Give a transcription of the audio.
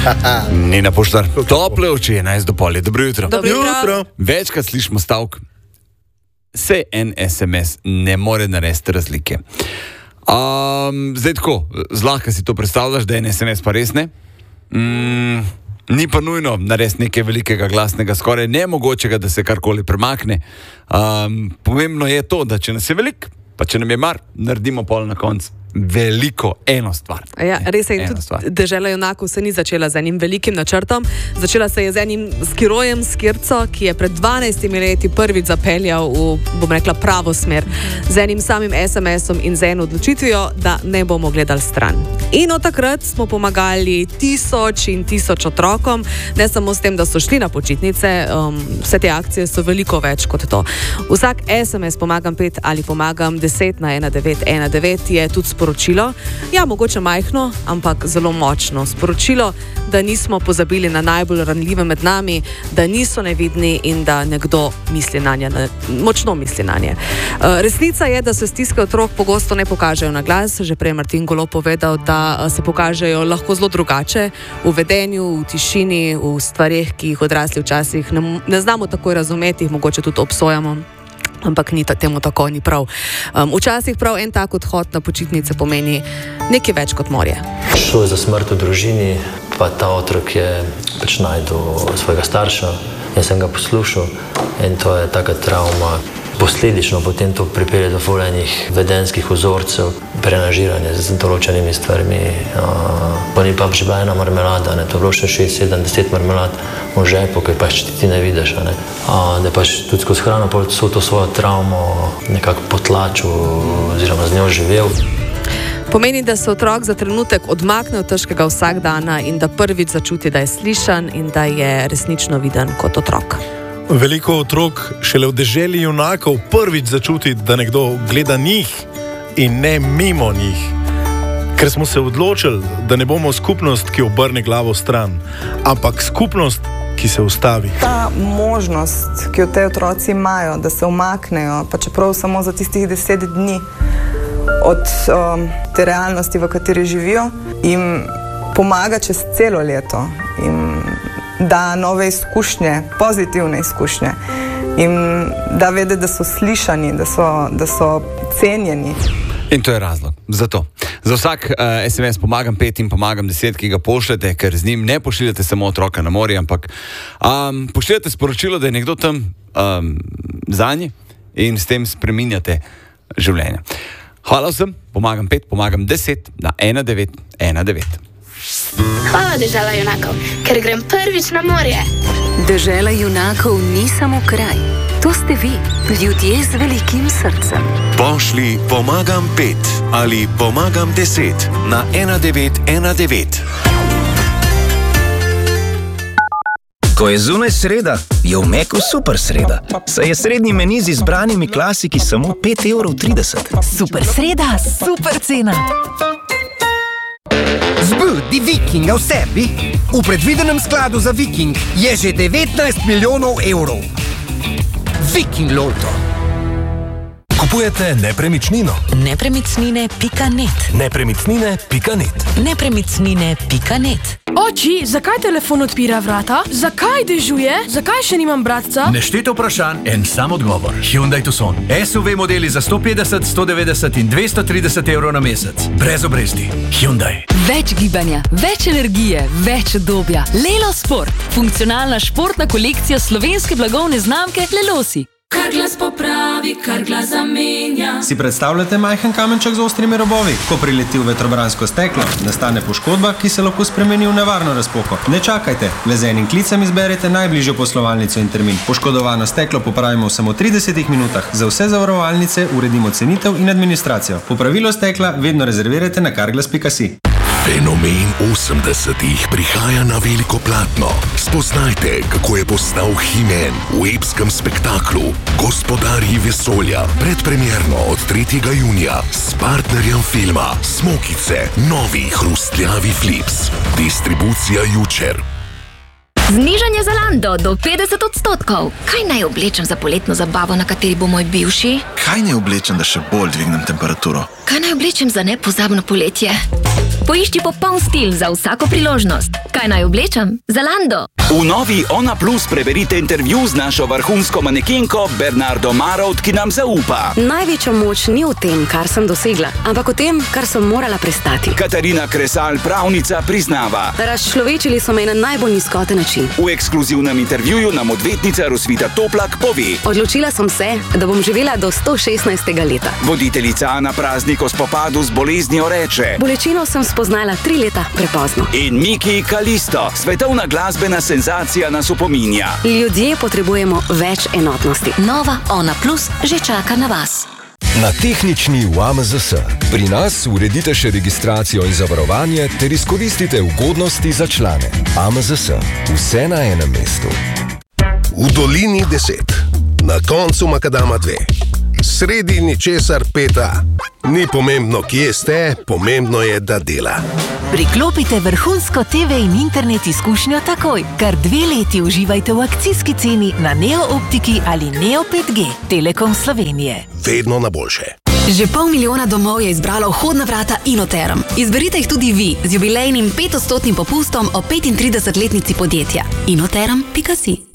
Nina Poštar, tople oči, 11 do pol, dobro jutro. Dobro jutro. Večkrat slišimo stavek, se en SMS ne more narediti razlike. Zdaj tako, zlahka si to predstavljaš, da je en SMS pa res ne. Ni pa nujno narediti nekaj velikega, glasnega, skoraj nemogočega, da se karkoli premakne. Pomembno je to, da če nas je veliko, pa če nam je mar, naredimo pol na koncu. Veliko, eno stvar. Ja, res je, in tudi Dežela junakov se ni začela z enim velikim načrtom, začela se je z enim skirojem Skirco, ki je pred 12 leti prvič zapeljal v, bom rekla, pravo smer, z enim samim SMS-om in z eno odločitvijo, da ne bomo gledali stran. In od takrat smo pomagali 1000 in 1000 otrokom, ne samo s tem, da so šli na počitnice, vse te akcije so veliko več kot to. Vsak SMS Pomagam 5 ali Pomagam 10 na 1919 je tudi sporočilo, ja, mogoče majhno, ampak zelo močno sporočilo, da nismo pozabili na najbolj ranljive med nami, da niso nevidni in da nekdo misli nanje, močno misli nanje. Resnica je, da se stiske otrok pogosto ne pokažejo na glas, že prej Martin Golob povedal, da se pokažejo lahko zelo drugače, v vedenju, v tišini, v stvareh, ki jih odrasli včasih ne znamo takoj razumeti, jih mogoče tudi obsojamo. Ampak ni temu tako, ni prav. Včasih prav en tak odhod na počitnice pomeni nekaj več kot morje. Šlo je za smrt v družini, pa ta otrok je pač najdel svojega starša. Jaz sem ga poslušal in to je taka travma. Posledično potem to pripelje do enih vedenjskih vzorcev, prenažiranja z določenimi stvarmi. Pa ni pa že bila ena marmelada, to je bilo še 6, 7, 10 marmelad v žepu, ki pač ti ne vidiš. Da pač tudi skozi hrano so to svojo travmo nekako potlačil oziroma z njo živel. Pomeni, da se otrok za trenutek odmakne od težkega vsakdana in da prvič začuti, da je slišan in da je resnično viden kot otrok. Veliko otrok šele v deželi junakov prvič začuti, da nekdo gleda njih in ne mimo njih. Ker smo se odločili, da ne bomo skupnost, ki obrne glavo stran, ampak skupnost, ki se ustavi. Ta možnost, ki jo te otroci imajo, da se umaknejo, pa čeprav samo za tistih 10 dni od te realnosti, v kateri živijo, jim pomaga čez celo leto. Da nove izkušnje, pozitivne izkušnje in da vede, da so slišani, da so cenjeni. In to je razlog za to. Za vsak SMS Pomagam 5 in Pomagam 10, ki ga pošljete, ker z njim ne pošiljate samo otroka na morje, ampak pošiljate sporočilo, da je nekdo tam zanje in s tem spreminjate življenje. Hvala vsem, Pomagam 5, Pomagam 10 na 1919. Hvala, Dežela junakov, ker grem prvič na morje. Dežela junakov ni samo kraj. To ste vi, ljudje z velikim srcem. Pošli Pomagam 5 ali Pomagam 10 na 1919. Ko je zunaj sreda, je v Meku super sreda. Saj je srednji meni z izbranimi klasiki samo 5,30 €. Super sreda, super cena. Zbudi Vikinga v sebi. V predvidenem skladu za Viking je že 19 milijonov evrov. Viking Lotto. Kupujete nepremičnino? Nepremičnine.net. Nepremičnine.net. Nepremičnine.net. Oči, zakaj telefon odpira vrata? Zakaj dežuje? Zakaj še nimam bratca? Neštete vprašanj, en sam odgovor. Hyundai Tucson. SUV modeli za 150, 190 in 230 evrov na mesec. Brez obresti. Hyundai. Več gibanja, več energije, več udobja. Lelo Sport. Funkcionalna športna kolekcija slovenske blagovne znamke Lelosi. Kar glas popravi, kar glas zamenja. Si predstavljate majhen kamenček z ostrimi robovi? Ko prileti v vetrobransko steklo, nastane poškodba, ki se lahko spremeni v nevarno razpoko. Ne čakajte, le z enim klicem izberete najbližjo poslovalnico in termin. Poškodovano steklo popravimo v samo 30 minutah. Za vse zavarovalnice uredimo cenitev in administracijo. Popravilo stekla vedno rezervirajte na karglas.si. Fenomen 80-ih prihaja na veliko platno. Spoznajte, kako je postal He-Man v epskem spektaklu Gospodarji vesolja. Predpremierno od 3. junija s partnerjem filma Smokice, novi hrustljavi flips. Distribucija Jučer. Znižanje Zalando do 50%. Kaj naj oblečem za poletno zabavo, na kateri bo moj bivši? Kaj naj oblečem, da še bolj dvignem temperaturo? Kaj naj oblečem za nepozabno poletje? Poišči popoln stil za vsako priložnost. Kaj naj oblečem? Zalando. V novi Ona Plus preberite intervju z našo vrhunsko manekenko Bernardo Marovt, ki nam zaupa. Največja moč ni v tem, kar sem dosegla, ampak v tem, kar sem morala prestati. Katarina Kresal, pravnica, priznava. Razčlovečili so me na najbolj nizkoten način. V ekskluzivnem intervjuju nam odvetnica Rosvita Toplak pove. Odločila sem se, da bom živela do 116. leta. Voditeljica Ana Praznik o spopadu z boleznijo reče. Bolečino sem spoznala 3 leta prepozno. In Miki Kalisto, svetovna glasbena senzacija nas opominja. Ljudje potrebujemo več enotnosti. Nova Ona Plus že čaka na vas. Na tehnični v AMZS. Pri nas uredite še registracijo in zavarovanje ter izkoristite ugodnosti za člane. AMZS. Vse na enem mestu. V dolini 10. Na koncu makadama 2. Sredi ničesar 5. Ni pomembno, kje ste, pomembno je, da dela. Priklopite vrhunsko TV in internet izkušnjo takoj. Kar 2 leti uživajte v akcijski ceni na Neo Optiki ali Neo 5G. Telekom Slovenije. Vedno na boljše. Že 500 000 domov je izbralo vhodna vrata Inoterm. Izberite jih tudi vi z jubilejnim 5% popustom o 35-letnici podjetja. Inoterm.si